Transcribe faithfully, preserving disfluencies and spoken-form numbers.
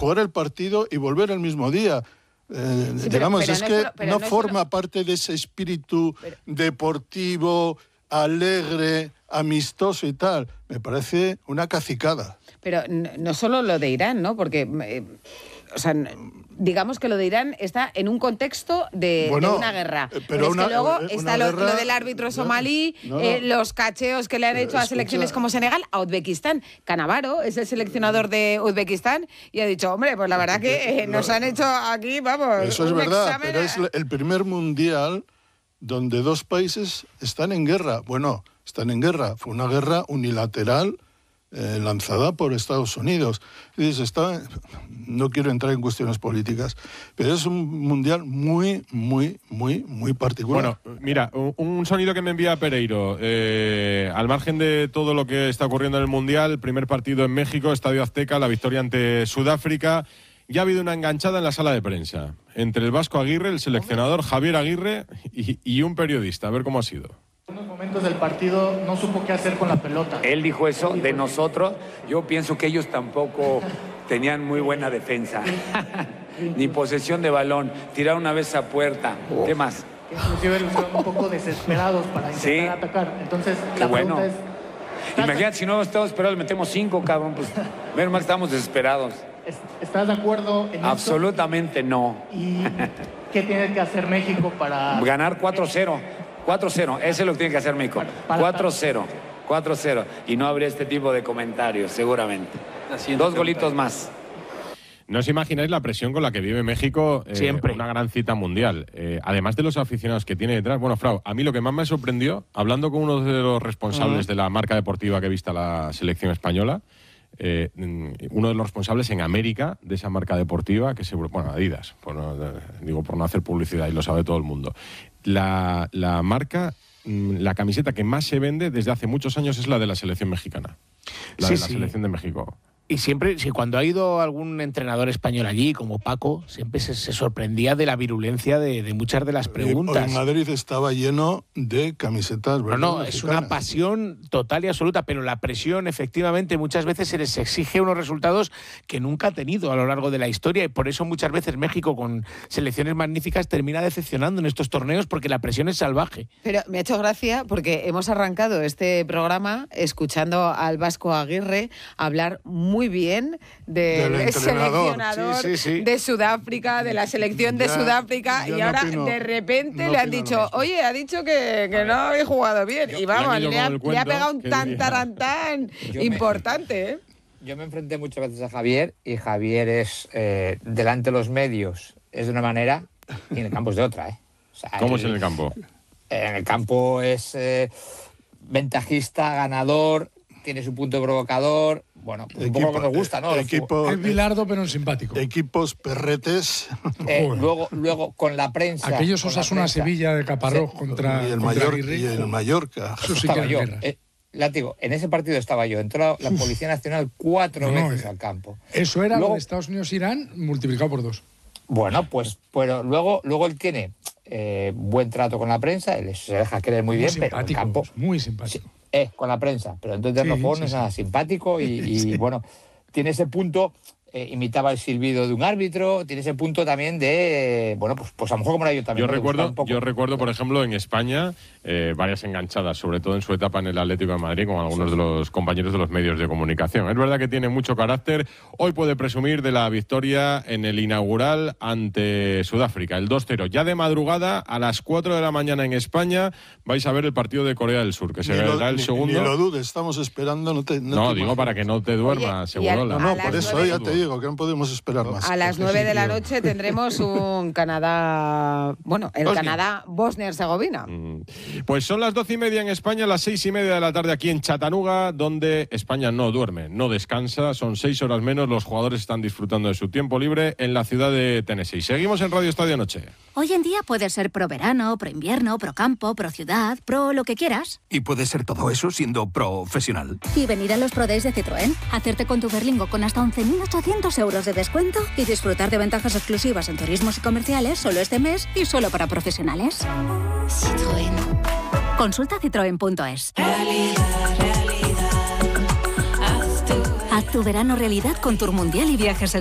jugar el partido y volver el mismo día. Eh, sí, pero, digamos, pero es no que es solo, pero no, no forma solo... parte de ese espíritu pero... deportivo, alegre, amistoso y tal. Me parece una cacicada. Pero no, no solo lo de Irán, ¿no? Porque, eh, o sea, digamos que lo de Irán está en un contexto de, bueno, de una guerra. Pero, pero una, es que luego una está lo, guerra, lo del árbitro somalí, no, no, eh, los cacheos que le han hecho a escucha, selecciones como Senegal, a Uzbekistán. Canavaro es el seleccionador de Uzbekistán y ha dicho, hombre, pues la verdad que eh, nos han hecho aquí, vamos, eso es un verdad, examen pero es el primer mundial donde dos países están en guerra. Bueno, están en guerra. Fue una guerra unilateral eh, lanzada por Estados Unidos. Y dices, está, no quiero entrar en cuestiones políticas, pero es un mundial muy, muy, muy, muy particular. Bueno, mira, un, un sonido que me envía Pereiro. Eh, al margen de todo lo que está ocurriendo en el mundial, primer partido en México, Estadio Azteca, la victoria ante Sudáfrica. Ya ha habido una enganchada en la sala de prensa entre el Vasco Aguirre, el seleccionador Javier Aguirre y, y un periodista. A ver cómo ha sido. En unos momentos del partido no supo qué hacer con la pelota. Él dijo eso de nosotros. Yo pienso que ellos tampoco tenían muy buena defensa. Ni posesión de balón. Tirar una vez a puerta. ¿Qué más? Inclusive los fueron un poco desesperados para intentar sí. atacar. Entonces, Qué la bueno. pregunta es... Imagínate, si no estamos esperados, metemos cinco, cabrón. Pues, menos mal que estamos desesperados. ¿Estás de acuerdo en Absolutamente esto? no. ¿Y qué tiene que hacer México para...? Ganar cuatro cero. cuatro cero. Eso es lo que tiene que hacer México. cuatro cero. cuatro cero. Y no habría este tipo de comentarios, seguramente. Dos golitos más. No os imagináis la presión con la que vive México, eh, siempre. Una gran cita mundial. Eh, además de los aficionados que tiene detrás. Bueno, Frau, a mí lo que más me sorprendió, hablando con uno de los responsables uh-huh. de la marca deportiva que vista la selección española, eh, uno de los responsables en América de esa marca deportiva, que seguro, bueno, Adidas, por no, digo por no hacer publicidad, y lo sabe todo el mundo. La, la marca, la camiseta que más se vende desde hace muchos años es la de la selección mexicana. La sí, de la sí. selección de México. Y siempre, si cuando ha ido algún entrenador español allí, como Paco, siempre se, se sorprendía de la virulencia de, de muchas de las preguntas. En Madrid estaba lleno de camisetas, ¿verdad? No, no, es una pasión total y absoluta, pero la presión, efectivamente, muchas veces se les exige unos resultados que nunca ha tenido a lo largo de la historia, y por eso muchas veces México, con selecciones magníficas, termina decepcionando en estos torneos, porque la presión es salvaje. Pero me ha hecho gracia porque hemos arrancado este programa escuchando al Vasco Aguirre hablar muy bien del, del seleccionador sí, sí, sí. de Sudáfrica, de la selección de ya, Sudáfrica, y ahora no opino, de repente no le han dicho, oye, ha dicho que, que no habéis jugado bien. Yo, y vamos, le ha, le ha pegado un tantarantán importante. Me, ¿eh? Yo me enfrenté muchas veces a Javier, y Javier es, eh, delante de los medios, es de una manera, y en el campo es de otra. ¿eh? O sea, ¿Cómo el, es en el campo? En el campo es eh, ventajista, ganador, tiene su punto provocador. Bueno, pues Equipo, un poco lo que nos gusta, ¿no? Equipo, es bilardo, pero simpático. Equipos perretes. Eh, luego, luego, con la prensa. Aquellos Osasuna Sevilla de Caparrós sí. contra, y el, contra Mayor, y el Mallorca. Eso sí estaba que yo. Eh, látigo, en ese partido estaba yo. Entró la, la Policía Nacional cuatro no, veces eh, al campo. Eso era luego, lo de Estados Unidos-Irán multiplicado por dos. Bueno, pues pero luego, luego él tiene eh, buen trato con la prensa, él se deja querer muy, muy bien, pero en el campo... Muy simpático. Sí, eh, con la prensa, pero entonces sí, los juegos sí, no es nada sí. simpático y, y sí. bueno, tiene ese punto, eh, imitaba el silbido de un árbitro, tiene ese punto también de, eh, bueno, pues, pues a lo mejor como era yo también. Yo recuerdo, yo recuerdo, por ejemplo, en España, eh, varias enganchadas, sobre todo en su etapa en el Atlético de Madrid, con algunos sí. de los compañeros de los medios de comunicación. Es verdad que tiene mucho carácter. Hoy puede presumir de la victoria en el inaugural ante Sudáfrica, el dos cero. Ya de madrugada, a las cuatro de la mañana en España, vais a ver el partido de Corea del Sur, que se verá el ni, segundo. Ni lo dudes, estamos esperando. No, te, no, no te digo imaginas. Para que no te duermas, seguro. No, no, por eso ya te digo que no podemos esperar más. A las nueve de la noche tendremos un Canadá, bueno, el Bosnia. Canadá Bosnia-Herzegovina. Mm. Pues son las doce y media en España, las seis y media de la tarde aquí en Chattanooga, donde España no duerme, no descansa. Son seis horas menos, los jugadores están disfrutando de su tiempo libre en la ciudad de Tennessee. Seguimos en Radio Estadio Noche. Hoy en día puedes ser pro verano, pro invierno, pro campo, pro ciudad, pro lo que quieras. Y puedes ser todo eso siendo profesional. Y venir a los Pro Days de Citroën, hacerte con tu Berlingo con hasta once mil ochocientos euros de descuento y disfrutar de ventajas exclusivas en turismos y comerciales solo este mes y solo para profesionales. Citroën. Consulta citroen punto es. Realidad, realidad. Haz tu... Haz tu verano realidad con Tour Mundial y Viajes